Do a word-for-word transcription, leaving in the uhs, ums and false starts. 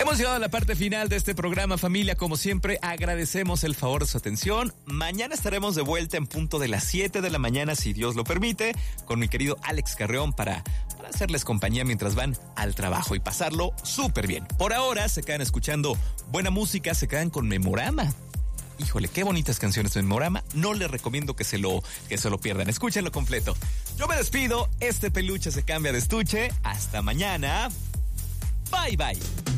Hemos llegado a la parte final de este programa, familia. Como siempre, agradecemos el favor de su atención. Mañana estaremos de vuelta en punto de las siete de la mañana, si Dios lo permite, con mi querido Alex Carreón para, para hacerles compañía mientras van al trabajo y pasarlo súper bien. Por ahora se quedan escuchando buena música, se quedan con Memorama. Híjole, qué bonitas canciones de Memorama. No les recomiendo que se lo, que se lo pierdan. Escúchenlo completo. Yo me despido. Este peluche se cambia de estuche. Hasta mañana. Bye, bye.